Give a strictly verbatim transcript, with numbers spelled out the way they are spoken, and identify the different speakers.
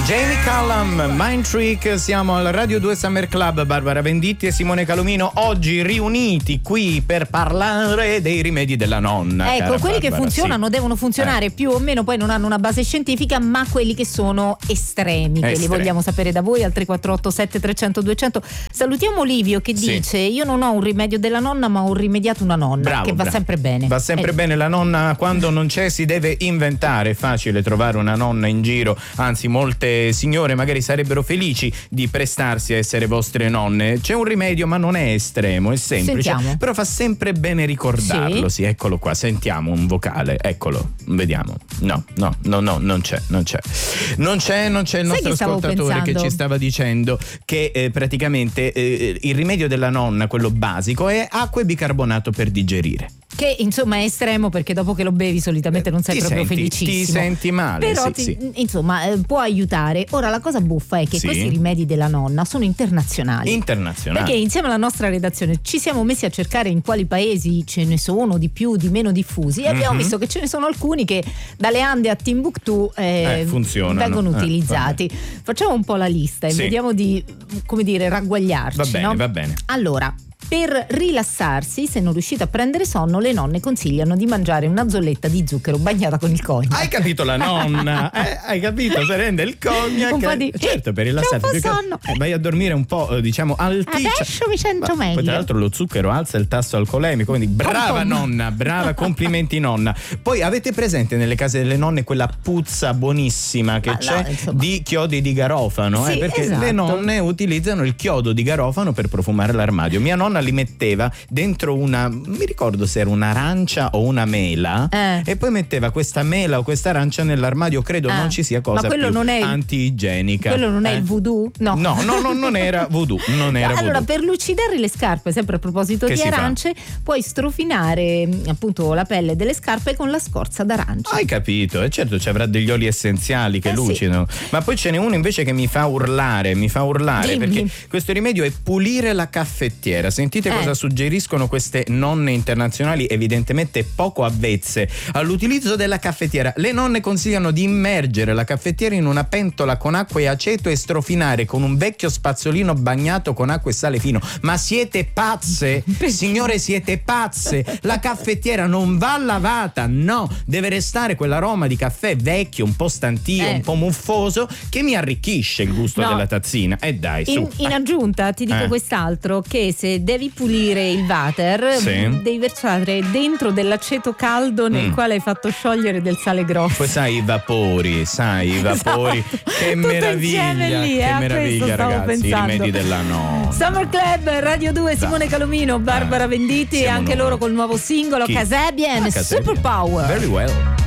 Speaker 1: Jamie Cullum, Mind Trick, siamo al Radio due Summer Club, Barbara Venditti e Simone Calomino, oggi riuniti qui per parlare dei rimedi della nonna.
Speaker 2: Ecco, quelli
Speaker 1: Barbara,
Speaker 2: che funzionano
Speaker 1: sì.
Speaker 2: devono funzionare
Speaker 1: eh.
Speaker 2: più o meno, poi non hanno una base scientifica, ma quelli che sono estremi, che
Speaker 1: Estremi.
Speaker 2: li vogliamo sapere da voi al tre quattro otto sette trecento duecento. Salutiamo Livio che
Speaker 1: Sì.
Speaker 2: dice: io non ho un rimedio della nonna, ma ho rimediato una nonna.
Speaker 1: Bravo,
Speaker 2: che va
Speaker 1: bravo.
Speaker 2: sempre bene.
Speaker 1: Va sempre
Speaker 2: Eh.
Speaker 1: bene, la nonna quando non c'è si deve inventare, è facile trovare una nonna in giro, anzi molte signore magari sarebbero felici di prestarsi a essere vostre nonne. C'è un rimedio ma non è estremo, è semplice.
Speaker 2: Sentiamo.
Speaker 1: Però fa sempre bene ricordarlo.
Speaker 2: Sì.
Speaker 1: Sì, eccolo qua, sentiamo un vocale, eccolo, vediamo. No, no, no, no, non c'è, non c'è. Non c'è, non c'è il
Speaker 2: Sai
Speaker 1: nostro
Speaker 2: che stavo
Speaker 1: ascoltatore
Speaker 2: pensando?
Speaker 1: che ci stava dicendo che eh, praticamente eh, il rimedio della nonna, quello basico, è acqua e bicarbonato per digerire.
Speaker 2: Che insomma è estremo, perché dopo che lo bevi solitamente non sei
Speaker 1: Ti
Speaker 2: proprio
Speaker 1: senti-
Speaker 2: felicissimo.
Speaker 1: ti senti male,
Speaker 2: Però
Speaker 1: sì,
Speaker 2: ti-
Speaker 1: sì.
Speaker 2: insomma eh, può aiutare. Ora la cosa buffa è che
Speaker 1: Sì.
Speaker 2: questi rimedi della nonna sono internazionali.
Speaker 1: Internazionale.
Speaker 2: Perché insieme alla nostra redazione ci siamo messi a cercare in quali paesi ce ne sono di più, di meno diffusi, e abbiamo
Speaker 1: Mhm.
Speaker 2: visto che ce ne sono alcuni che dalle Ande a Timbuktu eh,
Speaker 1: Eh, funzionano.
Speaker 2: vengono
Speaker 1: Eh,
Speaker 2: utilizzati. Facciamo un po' la lista e
Speaker 1: Sì.
Speaker 2: vediamo di, come dire, ragguagliarci.
Speaker 1: Va bene,
Speaker 2: no?
Speaker 1: va bene.
Speaker 2: Allora, per rilassarsi, se non riuscite a prendere sonno, le nonne consigliano di mangiare una zolletta di zucchero bagnata con il cognac.
Speaker 1: Hai capito la nonna? Eh, hai capito? Se rende il cognac.
Speaker 2: Un po' di-
Speaker 1: Certo, per
Speaker 2: C'è un
Speaker 1: rilassarti.
Speaker 2: po'
Speaker 1: perché-
Speaker 2: sonno.
Speaker 1: eh, vai a dormire un po', eh, diciamo, alticcia.
Speaker 2: Adesso mi sento
Speaker 1: Ma
Speaker 2: meglio.
Speaker 1: Poi tra l'altro lo zucchero alza il tasso alcolemico, quindi brava
Speaker 2: Tom.
Speaker 1: nonna, brava, complimenti nonna. Poi avete presente nelle case delle nonne quella puzza buonissima che
Speaker 2: Ah, no,
Speaker 1: c'è
Speaker 2: insomma.
Speaker 1: di chiodi di garofano?
Speaker 2: Sì,
Speaker 1: eh, perché
Speaker 2: esatto.
Speaker 1: le nonne utilizzano il chiodo di garofano per profumare l'armadio. Mia nonna li metteva dentro una, mi ricordo se era un'arancia o una mela,
Speaker 2: Eh.
Speaker 1: e poi metteva questa mela o questa arancia nell'armadio. Credo
Speaker 2: Ah.
Speaker 1: non ci sia cosa
Speaker 2: Ma quello
Speaker 1: più
Speaker 2: non è il-
Speaker 1: anti-igienica.
Speaker 2: Quello non è
Speaker 1: Eh.
Speaker 2: il voodoo? No.
Speaker 1: No, no, no, non era voodoo, non era
Speaker 2: Allora,
Speaker 1: voodoo.
Speaker 2: per lucidare le scarpe, sempre a proposito
Speaker 1: Che
Speaker 2: di
Speaker 1: si fa?
Speaker 2: arance, puoi strofinare mh, appunto la pelle delle scarpe con la scorza d'arancia.
Speaker 1: Hai capito? E certo ci avrà degli oli essenziali che
Speaker 2: Eh,
Speaker 1: lucidano. Ma poi ce n'è uno invece che mi fa urlare, mi fa urlare,
Speaker 2: Dimmi.
Speaker 1: perché questo rimedio è pulire la caffettiera. Sentite
Speaker 2: Eh.
Speaker 1: cosa suggeriscono queste nonne internazionali, evidentemente poco avvezze all'utilizzo della caffettiera. Le nonne consigliano di immergere la caffettiera in una pentola con acqua e aceto e strofinare con un vecchio spazzolino bagnato con acqua e sale fino. Ma siete pazze? Signore, siete pazze? La caffettiera non va lavata, no, deve restare quell'aroma di caffè vecchio, un po' stantio,
Speaker 2: Eh.
Speaker 1: un po' muffoso, che mi arricchisce il gusto
Speaker 2: No.
Speaker 1: della tazzina. E dai, su.
Speaker 2: In, in aggiunta ti dico
Speaker 1: Eh.
Speaker 2: quest'altro, che se devi pulire il water
Speaker 1: Sì.
Speaker 2: mh, devi versare dentro dell'aceto caldo nel
Speaker 1: Mm.
Speaker 2: quale hai fatto sciogliere del sale grosso.
Speaker 1: Poi sai i vapori, sai i vapori,
Speaker 2: Esatto.
Speaker 1: che
Speaker 2: Tutto
Speaker 1: meraviglia,
Speaker 2: insieme lì,
Speaker 1: che
Speaker 2: eh, a questo
Speaker 1: meraviglia
Speaker 2: stavo
Speaker 1: ragazzi,
Speaker 2: pensando.
Speaker 1: i rimedi della nonna.
Speaker 2: Summer Club, Radio due, Simone Calomino, Barbara
Speaker 1: Eh,
Speaker 2: Venditti e
Speaker 1: siamo
Speaker 2: anche
Speaker 1: noi.
Speaker 2: loro col nuovo singolo
Speaker 1: Chi?
Speaker 2: Kasabian,
Speaker 1: Ah, Kasabian.
Speaker 2: Superpower.
Speaker 1: Very well.